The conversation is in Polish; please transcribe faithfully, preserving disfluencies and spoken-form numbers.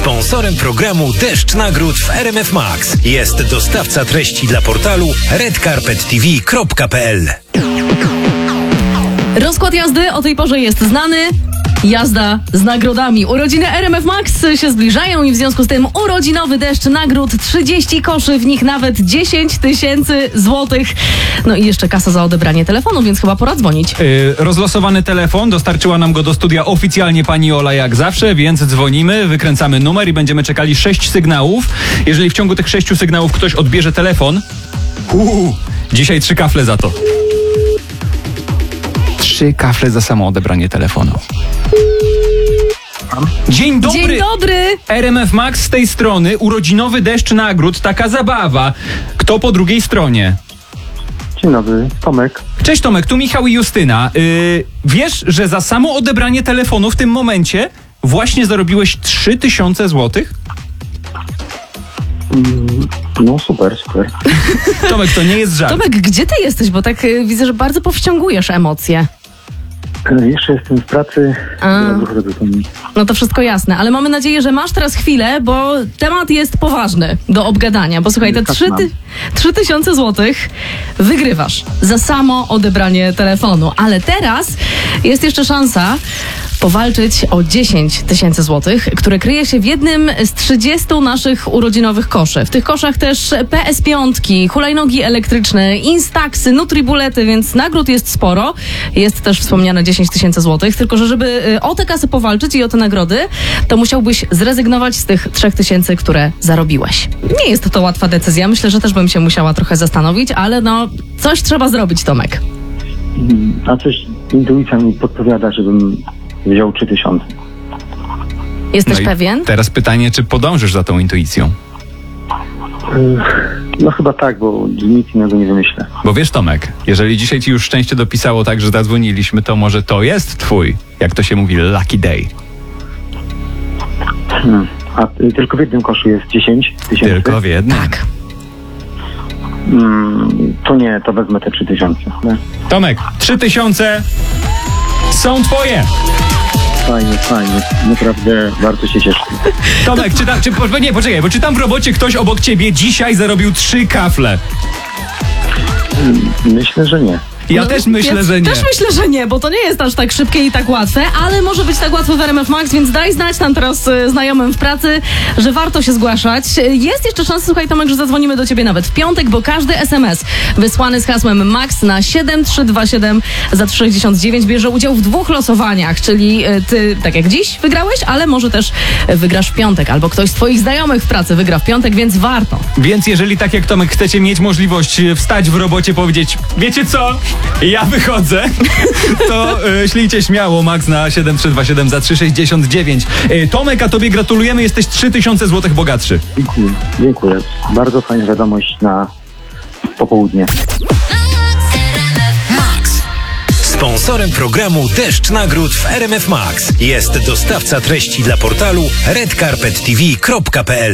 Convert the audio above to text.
Sponsorem programu Deszcz Nagród w R M F Max jest dostawca treści dla portalu red carpet t v kropka p l. Rozkład jazdy o tej porze jest znany. Jazda z nagrodami. Urodziny R M F Max się zbliżają i w związku z tym urodzinowy deszcz nagród, trzydzieści koszy, w nich nawet dziesięć tysięcy złotych. No i jeszcze kasa za odebranie telefonu, więc chyba pora dzwonić. Yy, rozlosowany telefon, dostarczyła nam go do studia oficjalnie pani Ola jak zawsze, więc dzwonimy, wykręcamy numer i będziemy czekali sześć sygnałów. Jeżeli w ciągu tych sześciu sygnałów ktoś odbierze telefon, uu, dzisiaj trzy kafle za to. Trzy kafle za samo odebranie telefonu. Dzień dobry! Dzień dobry! R M F Max z tej strony, urodzinowy deszcz nagród, taka zabawa. Kto po drugiej stronie? Dzień dobry, Tomek. Cześć Tomek, tu Michał i Justyna. Yy, wiesz, że za samo odebranie telefonu w tym momencie właśnie zarobiłeś trzy tysiące złotych? Mm, no super, super. Tomek, to nie jest żart. Tomek, gdzie ty jesteś? Bo tak y, widzę, że bardzo powściągujesz emocje. E, Jeszcze jestem w pracy. A. Ja wychodzę do domu. No to wszystko jasne, ale mamy nadzieję, że masz teraz chwilę, bo temat jest poważny do obgadania. Bo słuchaj, te Tak trzy, mam. ty, trzy tysiące złotych wygrywasz za samo odebranie telefonu. Ale teraz jest jeszcze szansa powalczyć o dziesięć tysięcy złotych, które kryje się w jednym z trzydziestu naszych urodzinowych koszy. W tych koszach też P S pięć, hulajnogi elektryczne, Instaxy, Nutribulety, więc nagród jest sporo. Jest też wspomniane dziesięć tysięcy złotych, tylko że żeby o te kasy powalczyć i o te nagrody, to musiałbyś zrezygnować z tych trzech tysięcy, które zarobiłeś. Nie jest to łatwa decyzja. Myślę, że też bym się musiała trochę zastanowić, ale no, coś trzeba zrobić, Tomek. Mm, A coś intuicja mi podpowiada, żebym wziął trzy tysiące. Jesteś No i pewien? teraz pytanie, czy podążysz za tą intuicją? No chyba tak, bo nic innego nie wymyślę. Bo wiesz Tomek, jeżeli dzisiaj ci już szczęście dopisało tak, że zadzwoniliśmy, to może to jest twój, jak to się mówi, lucky day. Hmm. A y, tylko w jednym koszu jest dziesięć tysięcy? Tylko w jednym. Tak. Mm, to nie, to wezmę te trzy tysiące. No. Tomek, trzy tysiące są twoje. Fajnie, fajnie. Naprawdę bardzo się cieszę. Tomek, czy tam, czy, po, nie, poczekaj, bo czy tam w robocie ktoś obok ciebie dzisiaj zarobił trzy kafle? Myślę, że nie. Ja No, też myślę, ja że nie. Też myślę, że nie, bo to nie jest aż tak szybkie i tak łatwe, ale może być tak łatwo w R M F Max, więc daj znać tam teraz y, znajomym w pracy, że warto się zgłaszać. Jest jeszcze szansa, słuchaj Tomek, że zadzwonimy do ciebie nawet w piątek, bo każdy S M S wysłany z hasłem MAX na siedem trzy dwa siedem za trzy sześćdziesiąt dziewięć bierze udział w dwóch losowaniach, czyli y, ty, tak jak dziś, wygrałeś, ale może też wygrasz w piątek, albo ktoś z twoich znajomych w pracy wygra w piątek, więc warto. Więc jeżeli tak jak Tomek chcecie mieć możliwość wstać w robocie, powiedzieć, wiecie co, ja wychodzę, to y, ślijcie śmiało Max na siedem trzy dwa siedem za trzy sześćdziesiąt dziewięć. Y, Tomek, a tobie gratulujemy, jesteś trzy tysiące złotych bogatszy. Dziękuję. Dziękuję. Bardzo fajna wiadomość na popołudnie. Sponsorem programu Deszcz Nagród w R M F Max jest dostawca treści dla portalu red carpet t v kropka p l.